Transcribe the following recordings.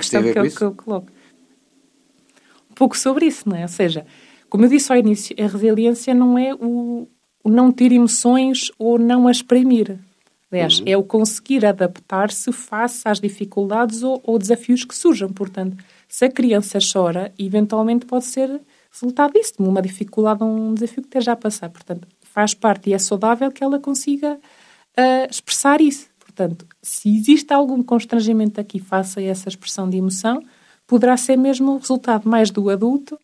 questão que eu coloco. Um pouco sobre isso, não é? Ou seja, como eu disse ao início, a resiliência não é o não ter emoções ou não as exprimir. Aliás, é o conseguir adaptar-se face às dificuldades ou desafios que surjam. Portanto, se a criança chora, eventualmente pode ser resultado disso, de uma dificuldade ou um desafio que esteja a passar. Portanto, faz parte e é saudável que ela consiga expressar isso. Portanto, se existe algum constrangimento aqui face a essa expressão de emoção, poderá ser mesmo o resultado mais do adulto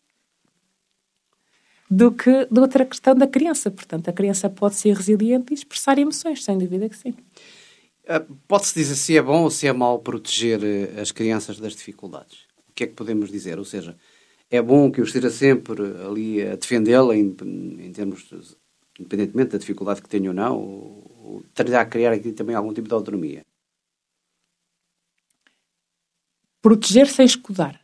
do que de outra questão da criança. Portanto, a criança pode ser resiliente e expressar emoções, sem dúvida que sim. Pode-se dizer se é bom ou se é mau proteger as crianças das dificuldades? O que é que podemos dizer? Ou seja, é bom que eu esteja sempre ali a defendê-la em termos, independentemente da dificuldade que tenha ou não, ou terá a criar aqui também algum tipo de autonomia? Proteger sem escudar.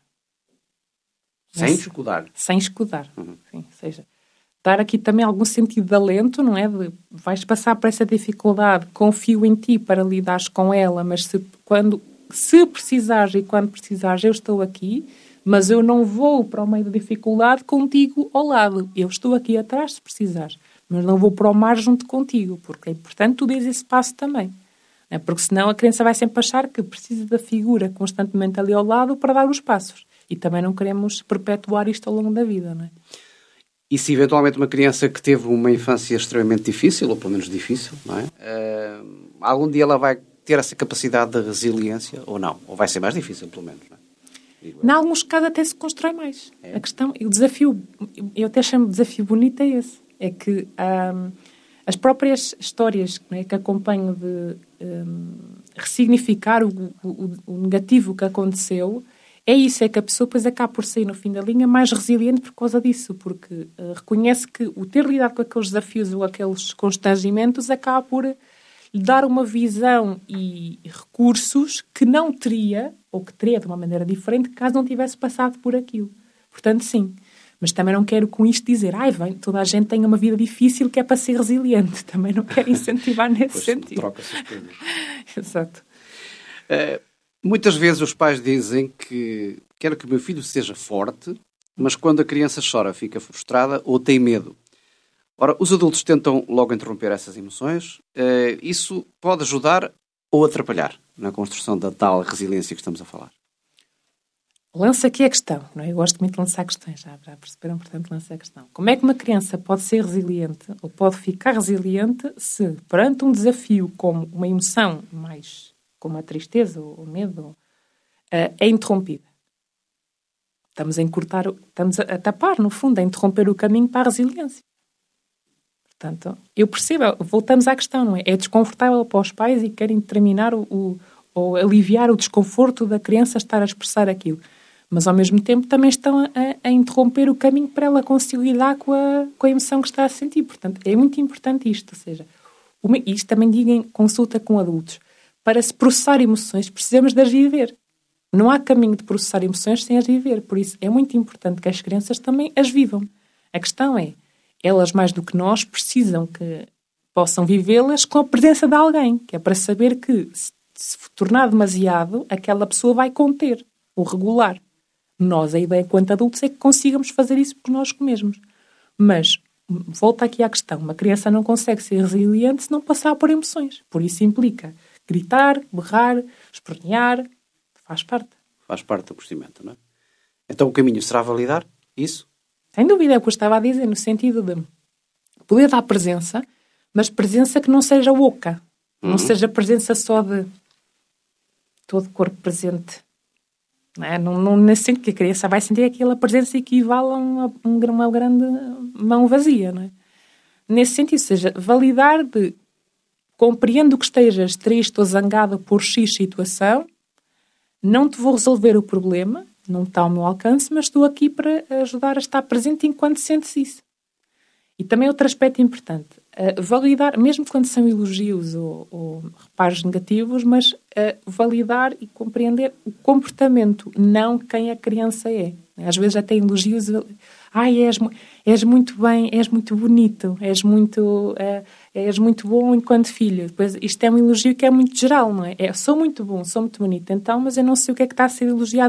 Sem escudar. Sem escudar. Sim, ou seja, dar aqui também algum sentido de alento, não é? Vais passar por essa dificuldade, confio em ti para lidares com ela, mas se precisares e quando precisares, eu estou aqui, mas eu não vou para o meio da dificuldade contigo ao lado. Eu estou aqui atrás se precisares, mas não vou para o mar junto contigo, porque é importante tu dês esse passo também. Não é? Porque senão a criança vai sempre achar que precisa da figura constantemente ali ao lado para dar os passos. E também não queremos perpetuar isto ao longo da vida, não é? E se eventualmente uma criança que teve uma infância extremamente difícil, ou pelo menos difícil, não é? Algum dia ela vai ter essa capacidade de resiliência ou não? Ou vai ser mais difícil, pelo menos, não é? Em alguns casos até se constrói mais. É. A questão, o desafio, eu até chamo de desafio bonito, é esse. É que as próprias histórias, não é, que acompanham de ressignificar o negativo que aconteceu, é isso, é que a pessoa depois acaba por sair no fim da linha mais resiliente por causa disso, porque reconhece que o ter lidado com aqueles desafios ou aqueles constrangimentos acaba por lhe dar uma visão e recursos que não teria, ou que teria de uma maneira diferente, caso não tivesse passado por aquilo. Portanto, sim. Mas também não quero com isto dizer, toda a gente tem uma vida difícil que é para ser resiliente. Também não quero incentivar nesse sentido. Troca-se as coisas. Exato. Muitas vezes os pais dizem que quero que o meu filho seja forte, mas quando a criança chora fica frustrada ou tem medo. Ora, os adultos tentam logo interromper essas emoções. Isso pode ajudar ou atrapalhar na construção da tal resiliência que estamos a falar? Lança aqui a questão, não é? Eu gosto muito de lançar questões, já perceberam? Portanto, lança a questão. Como é que uma criança pode ser resiliente ou pode ficar resiliente se, perante um desafio como uma emoção mais como a tristeza ou o medo, é interrompida? Estamos a tapar, no fundo, a interromper o caminho para a resiliência. Portanto, eu percebo, voltamos à questão, não é? É desconfortável para os pais e querem determinar ou aliviar o desconforto da criança estar a expressar aquilo. Mas, ao mesmo tempo, também estão a interromper o caminho para ela conseguir lidar com a emoção que está a sentir. Portanto, é muito importante isto. Ou seja, isto também digo em consulta com adultos. Para se processar emoções, precisamos de as viver. Não há caminho de processar emoções sem as viver. Por isso, é muito importante que as crianças também as vivam. A questão é, elas, mais do que nós, precisam que possam vivê-las com a presença de alguém, que é para saber que, se tornar demasiado, aquela pessoa vai conter, ou regular. Nós, a ideia enquanto adultos, é que consigamos fazer isso por nós mesmos. Mas, volta aqui à questão, uma criança não consegue ser resiliente se não passar por emoções. Por isso implica gritar, berrar, espernear, faz parte. Faz parte do crescimento, não é? Então o caminho será validar isso? Sem dúvida, é o que eu estava a dizer, no sentido de poder dar presença, mas presença que não seja oca. Não seja presença só de todo o corpo presente. Não é? Não nesse sentido que a criança vai sentir aquela presença equivale a uma grande mão vazia. Não é? Nesse sentido, ou seja, validar de compreendo que estejas triste ou zangado por X situação, não te vou resolver o problema, não está ao meu alcance, mas estou aqui para ajudar a estar presente enquanto sentes isso. E também outro aspecto importante, validar, mesmo quando são elogios ou reparos negativos, mas validar e compreender o comportamento, não quem a criança é. Às vezes já tem elogios, és muito bem, és muito bonito, és muito bom enquanto filho. Depois, isto é um elogio que é muito geral, não é? Sou muito bom, sou muito bonito, então, mas eu não sei o que é que está a ser elogiado